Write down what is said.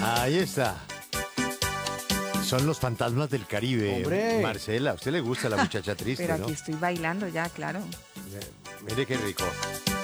Ahí está. Son los fantasmas del Caribe. ¡Hombre! Marcela, ¿a usted le gusta la muchacha triste, Pero no? aquí estoy bailando ya, claro. Mire qué rico.